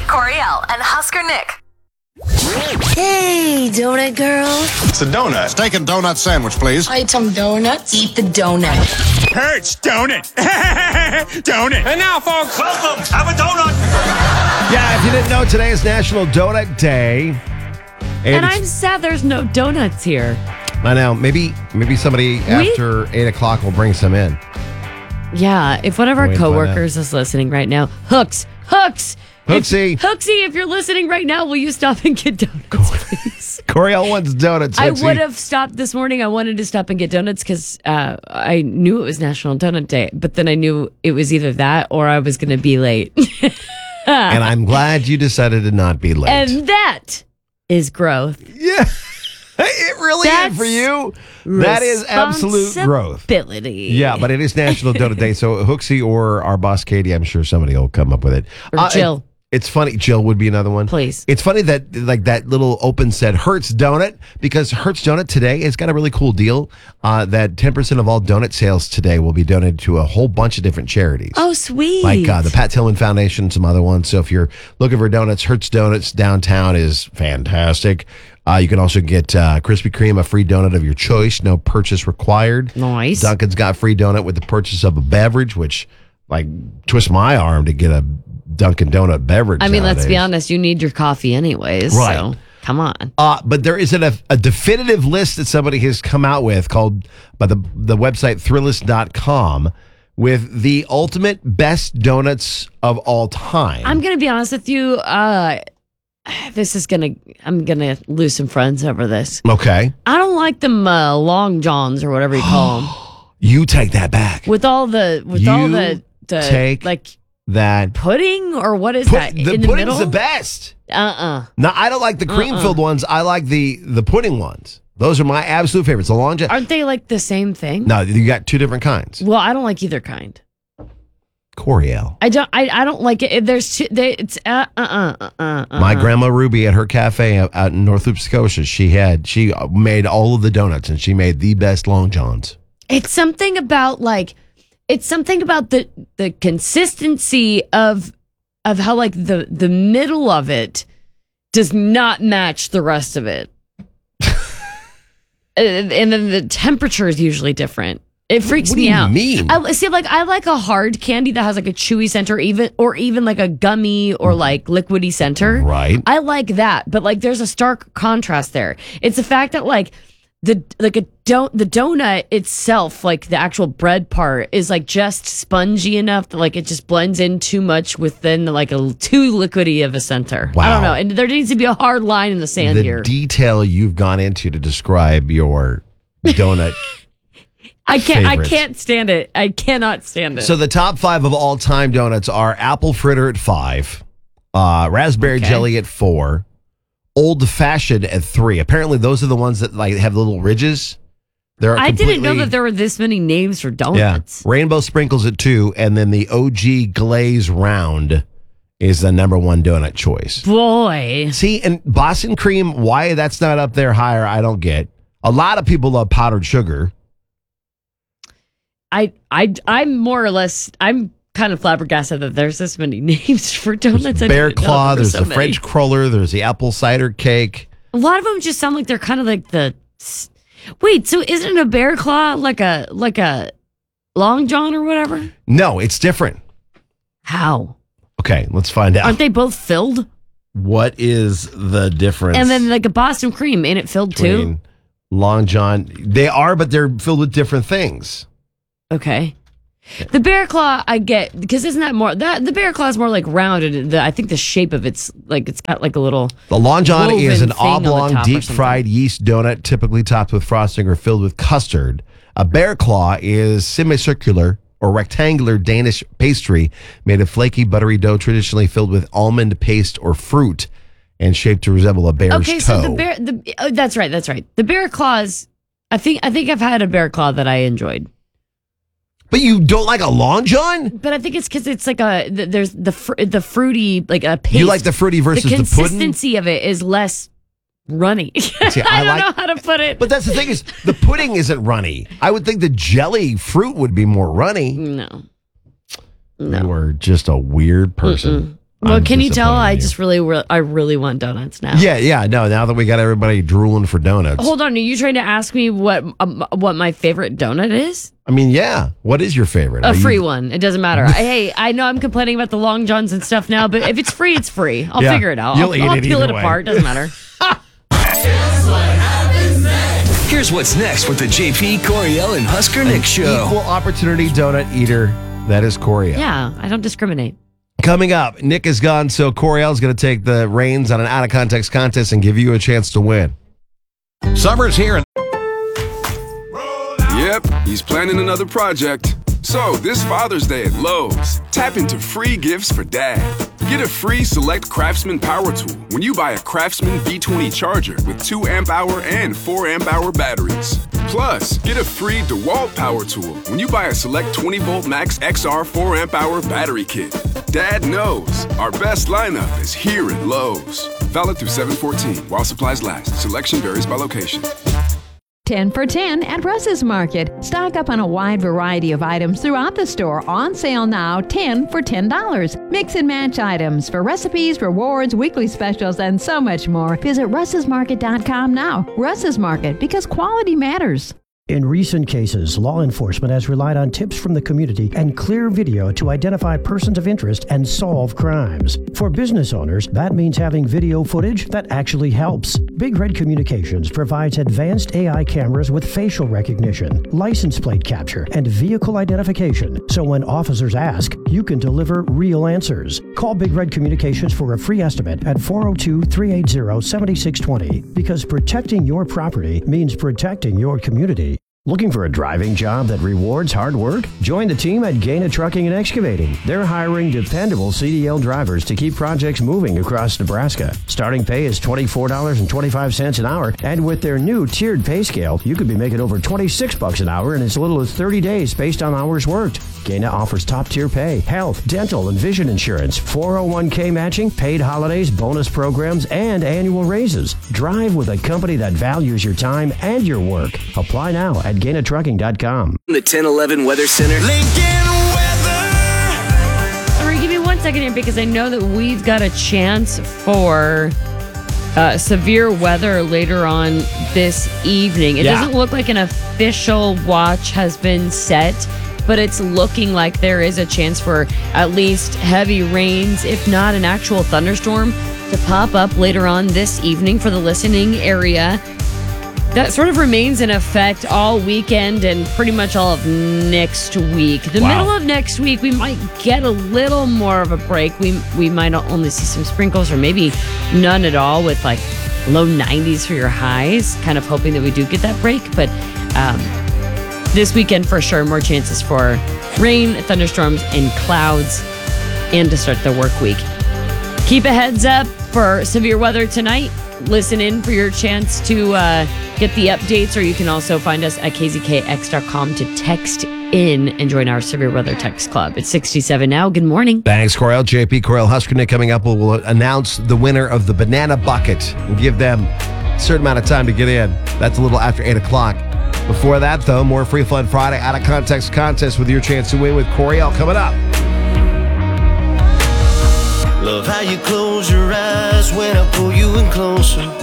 Coriel, and Husker Nick. Hey, donut girl. It's a donut. Steak and donut sandwich, please. I eat some donuts. Eat the donut. Hurts, donut. Donut. And now, folks, Welcome. Have a donut. Yeah, if you didn't know, today is National Donut Day. And I'm sad there's no donuts here. I know. Maybe somebody after 8 o'clock will bring some in. Yeah, if one of our Wait, find coworkers is listening right now, Hooksy. Hooksy, if you're listening right now, will you stop and get donuts, please? Coriel wants donuts. I Hooksy. would have stopped this morning. I wanted to stop and get donuts because I knew it was National Donut Day, but then I knew it was either that or I was going to be late. And I'm glad you decided to not be late. And that is growth. Yeah, it really is for you. That is absolute growth. Responsibility. Yeah, but it is National Donut Day, so Hooksy or our boss Katie, I'm sure somebody will come up with it. Or Jill. It's funny. Jill would be another one. Please. It's funny that like that little open said Hertz Donut, because Hertz Donut today has got a really cool deal that 10% of all donut sales today will be donated to a whole bunch of different charities. Oh, sweet. Like the Pat Tillman Foundation, some other ones. So if you're looking for donuts, Hertz Donuts downtown is fantastic. You can also get Krispy Kreme, a free donut of your choice, no purchase required. Nice. Dunkin's got free donut with the purchase of a beverage, which like twists my arm to get a Dunkin' Donut beverage. I mean, nowadays. let's be honest. You need your coffee anyways. Right. So come on. But there is a definitive list that somebody has come out with called by the website Thrillist.com with the ultimate best donuts of all time. I'm going to be honest with you. I'm going to lose some friends over this. Okay. I don't like them Long Johns or whatever you call them. You take that back. With all the take like that pudding or what is that? The in the pudding's middle? the best. No, I don't like the cream-filled ones. I like the pudding ones. Those are my absolute favorites. The Long John. Aren't they like the same thing? No, you got two different kinds. Well, I don't like either kind. Coriel. I don't like it. There's two. It's My grandma Ruby at her cafe out in North Loop, Scotia. She made all of the donuts and she made the best Long Johns. It's something about the consistency of how like the middle of it does not match the rest of it. And then the temperature is usually different. It freaks me out. What do you mean? I like a hard candy that has like a chewy center, even like a gummy or like liquidy center. Right. I like that, but like there's a stark contrast there. It's the fact that like the donut itself, like the actual bread part, is like just spongy enough that like it just blends in too much within like a too liquidy of a center. Wow. I don't know, and there needs to be a hard line in the sand here. The detail you've gone into to describe your donut. I favorites. can't stand it. I cannot stand it. So the top 5 of all time donuts are apple fritter at 5, raspberry jelly at 4, old fashioned at 3. Apparently, those are the ones that like have little ridges. I didn't know that there were this many names for donuts. Yeah, rainbow sprinkles at 2, and then the OG glaze round is the number 1 donut choice. Boy, see, and Boston cream, why that's not up there higher, I don't get. A lot of people love powdered sugar. I'm more or less, I'm kind of flabbergasted that there's this many names for donuts. There's Bear Claw, there's so the many. French cruller, there's the apple cider cake. A lot of them just sound like they're kind of like wait, so isn't a Bear Claw like a Long John or whatever? No, it's different. How? Okay, let's find out. Aren't they both filled? What is the difference? And then like a Boston cream, ain't it filled too? Long John, they are, but they're filled with different things. Okay. The Bear Claw I get, because isn't that more the Bear Claw is more like rounded. I think the shape of it's got like a little. The Long John is an thing on the oblong, top or deep something. fried yeast donut, typically topped with frosting or filled with custard. A Bear Claw is semicircular or rectangular Danish pastry made of flaky, buttery dough, traditionally filled with almond paste or fruit, and shaped to resemble a bear's toe. Okay, so that's right. The Bear Claws. I think I've had a Bear Claw that I enjoyed. But you don't like a Long John? But I think it's because it's like there's the fruity, like a paste. You like the fruity versus the pudding? The consistency of it is less runny. See, I don't know how to put it. But that's the thing is, the pudding isn't runny. I would think the jelly fruit would be more runny. No. You are just a weird person. Well, can you tell? disappointed I in you. just really want donuts now. Yeah. No, now that we got everybody drooling for donuts. Hold on, are you trying to ask me what my favorite donut is? I mean, yeah. What is your favorite? A Are you- free one. It doesn't matter. Hey, I know I'm complaining about the Long Johns and stuff now, but if it's free, it's free. I'll Yeah, figure it out. you'll eat I'll it peel either it way. apart. Doesn't matter. Here's what's next with the JP, Coriel, and Husker Nick show. Equal opportunity donut eater. That is Coriel. Yeah, I don't discriminate. Coming up, Nick is gone, so Coriel's going to take the reins on an out of context contest and give you a chance to win. Summer's here. Yep, he's planning another project. So, this Father's Day at Lowe's, tap into free gifts for dad. Get a free Select Craftsman power tool when you buy a Craftsman V20 charger with 2 amp hour and 4 amp hour batteries. Plus, get a free DeWalt power tool when you buy a Select 20 volt Max XR 4 amp hour battery kit. Dad knows our best lineup is here at Lowe's. Valid through 7/14 while supplies last. Selection varies by location. 10 for 10 at Russ's Market. Stock up on a wide variety of items throughout the store. On sale now, 10 for $10. Mix and match items for recipes, rewards, weekly specials, and so much more. Visit russesmarket.com now. Russ's Market, because quality matters. In recent cases, law enforcement has relied on tips from the community and clear video to identify persons of interest and solve crimes. For business owners, that means having video footage that actually helps. Big Red Communications provides advanced AI cameras with facial recognition, license plate capture, and vehicle identification. So when officers ask, you can deliver real answers. Call Big Red Communications for a free estimate at 402-380-7620, because protecting your property means protecting your community. Looking for a driving job that rewards hard work? Join the team at Gaina Trucking and Excavating. They're hiring dependable CDL drivers to keep projects moving across Nebraska. Starting pay is $24.25 an hour, and with their new tiered pay scale, you could be making over $26 an hour in as little as 30 days based on hours worked. Gaina offers top-tier pay, health, dental, and vision insurance, 401k matching, paid holidays, bonus programs, and annual raises. Drive with a company that values your time and your work. Apply now at GainaTrucking.com. The 1011 Weather Center. All right, give me 1 second here because I know that we've got a chance for severe weather later on this evening. It doesn't look like an official watch has been set, but it's looking like there is a chance for at least heavy rains, if not an actual thunderstorm, to pop up later on this evening for the listening area. That sort of remains in effect all weekend and pretty much all of next week. The middle of next week, we might get a little more of a break. We might only see some sprinkles or maybe none at all with like low 90s for your highs. Kind of hoping that we do get that break. But this weekend, for sure, more chances for rain, thunderstorms, and clouds, and to start the work week. Keep a heads up for severe weather tonight. Listen in for your chance to get the updates, or you can also find us at kzkx.com to text in and join our Severe Weather Text Club. It's 67 now. Good morning. Thanks, Coriel. JP, Coriel, Husker Nick coming up. We'll announce the winner of the Banana Bucket and give them a certain amount of time to get in. That's a little after 8 o'clock. Before that, though, more Free Fun Friday out of context contest with your chance to win with Coriel coming up. Love how you close your eyes when I pull you in closer.